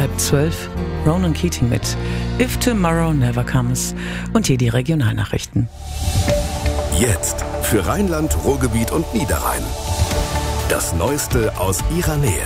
11:30, Ronan Keating mit If Tomorrow Never Comes und hier die Regionalnachrichten. Jetzt für Rheinland, Ruhrgebiet und Niederrhein. Das Neueste aus ihrer Nähe.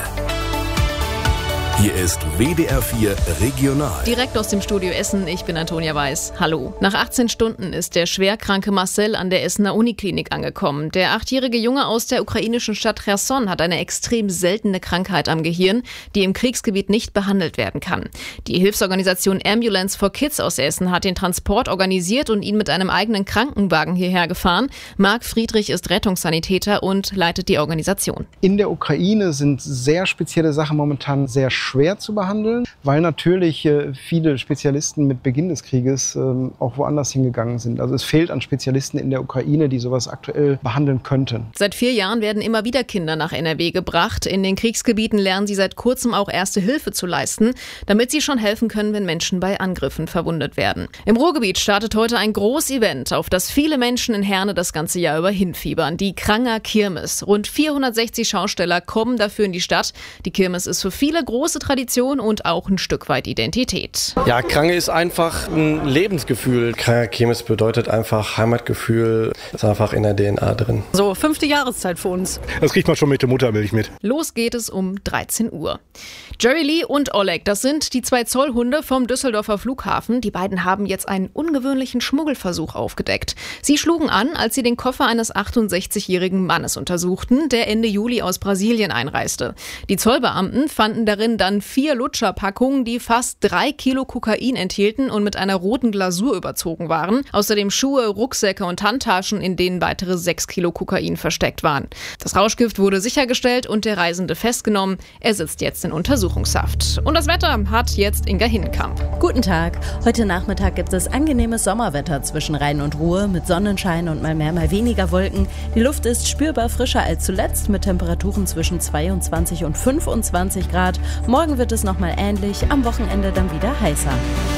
Hier ist WDR 4 Regional. Direkt aus dem Studio Essen, ich bin Antonia Weiß. Hallo. Nach 18 Stunden ist der schwerkranke Marcel an der Essener Uniklinik angekommen. Der 8-jährige Junge aus der ukrainischen Stadt Cherson hat eine extrem seltene Krankheit am Gehirn, die im Kriegsgebiet nicht behandelt werden kann. Die Hilfsorganisation Ambulance for Kids aus Essen hat den Transport organisiert und ihn mit einem eigenen Krankenwagen hierher gefahren. Marc Friedrich ist Rettungssanitäter und leitet die Organisation. In der Ukraine sind sehr spezielle Sachen momentan sehr schwer zu behandeln, weil natürlich viele Spezialisten mit Beginn des Krieges auch woanders hingegangen sind. Also es fehlt an Spezialisten in der Ukraine, die sowas aktuell behandeln könnten. Seit 4 Jahren werden immer wieder Kinder nach NRW gebracht. In den Kriegsgebieten lernen sie seit kurzem auch Erste Hilfe zu leisten, damit sie schon helfen können, wenn Menschen bei Angriffen verwundet werden. Im Ruhrgebiet startet heute ein Großevent, auf das viele Menschen in Herne das ganze Jahr über hinfiebern. Die Kranger Kirmes. Rund 460 Schausteller kommen dafür in die Stadt. Die Kirmes ist für viele große Tradition und auch ein Stück weit Identität. Ja, Krange ist einfach ein Lebensgefühl. Kranger Kirmes bedeutet einfach Heimatgefühl, ist einfach in der DNA drin. So, 5. Jahreszeit für uns. Das kriegt man schon mit der Muttermilch mit. Los geht es um 13 Uhr. Jerry Lee und Oleg, das sind die 2 Zollhunde vom Düsseldorfer Flughafen. Die beiden haben jetzt einen ungewöhnlichen Schmuggelversuch aufgedeckt. Sie schlugen an, als sie den Koffer eines 68-jährigen Mannes untersuchten, der Ende Juli aus Brasilien einreiste. Die Zollbeamten fanden darin dann 4 Lutscherpackungen, die fast 3 Kilo Kokain enthielten und mit einer roten Glasur überzogen waren. Außerdem Schuhe, Rucksäcke und Handtaschen, in denen weitere 6 Kilo Kokain versteckt waren. Das Rauschgift wurde sichergestellt und der Reisende festgenommen. Er sitzt jetzt in Untersuchungshaft. Und das Wetter hat jetzt Inga Hinkamp. Guten Tag. Heute Nachmittag gibt es angenehmes Sommerwetter zwischen Rhein und Ruhr mit Sonnenschein und mal mehr, mal weniger Wolken. Die Luft ist spürbar frischer als zuletzt mit Temperaturen zwischen 22 und 25 Grad. Morgen wird es nochmal ähnlich, am Wochenende dann wieder heißer.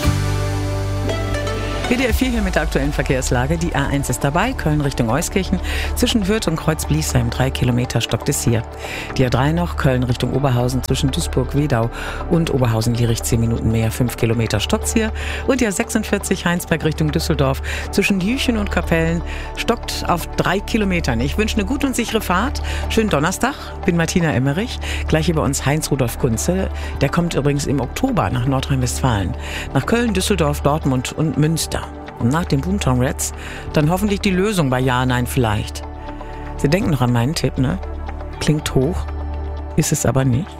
WDR 4 hier mit der aktuellen Verkehrslage. Die A1 ist dabei, Köln Richtung Euskirchen. Zwischen Fürth und Kreuz-Bliesheim 3 Kilometer stockt es hier. Die A3 noch, Köln Richtung Oberhausen zwischen Duisburg-Wedau und Oberhausen-Lierich 10 Minuten mehr, 5 Kilometer stockt's hier. Und die A46 Heinsberg Richtung Düsseldorf zwischen Jüchen und Kapellen stockt auf 3 Kilometern. Ich wünsche eine gute und sichere Fahrt. Schönen Donnerstag, bin Martina Emmerich. Gleich über uns Heinz-Rudolf Kunze. Der kommt übrigens im Oktober nach Nordrhein-Westfalen. Nach Köln, Düsseldorf, Dortmund und Münster. Und nach den Boomtown Rats dann hoffentlich die Lösung bei Ja, Nein, Vielleicht. Sie denken noch an meinen Tipp, ne? Klingt hoch, ist es aber nicht.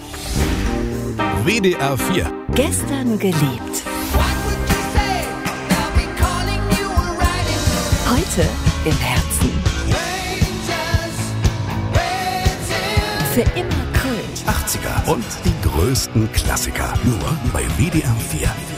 WDR 4. Gestern geliebt. Heute im Herzen. Für immer Kult. 80er und die größten Klassiker. Nur bei WDR 4.